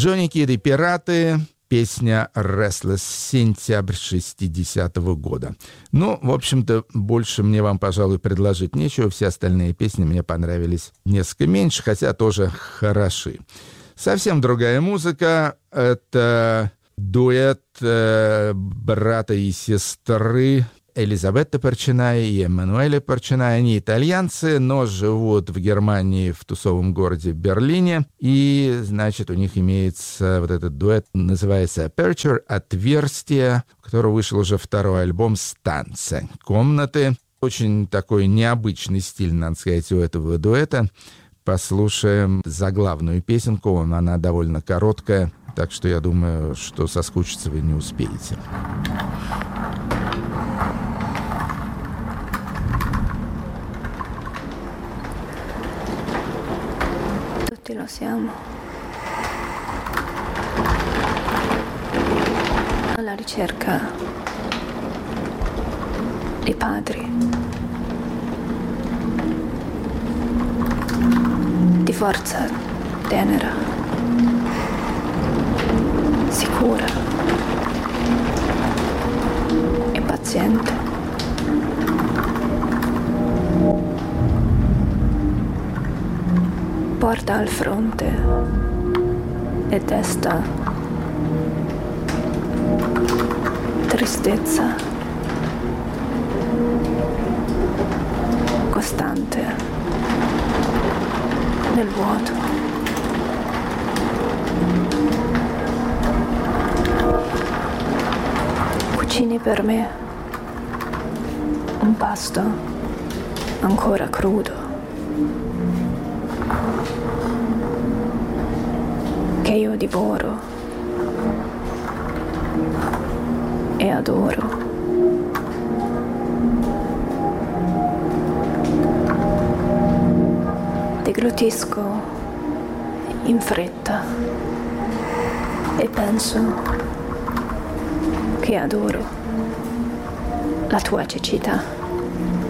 Джонни Кид и «Пираты», песня «Restless», сентябрь 60-го года. Ну, в общем-то, больше мне вам, пожалуй, предложить нечего. Все остальные песни мне понравились несколько меньше, хотя тоже хороши. Совсем другая музыка. Это дуэт брата и сестры Элизабетта Порчиная и Эммануэля Порчиная. Они итальянцы, но живут в Германии, в тусовом городе Берлине. И, значит, у них имеется вот этот дуэт, называется «Aperture», «Отверстие», у которого вышел уже второй альбом «Станция», «Комнаты». Очень такой необычный стиль, надо сказать, у этого дуэта. Послушаем заглавную песенку, она довольно короткая, так что я думаю, что соскучиться вы не успеете. Tutti lo siamo. Alla ricerca di padri, di forza tenera, sicura e paziente. Porta al fronte e desta tristezza costante nel vuoto. Cucini per me un pasto ancora crudo che io divoro e adoro. Deglutisco in fretta e penso che adoro la tua cecità.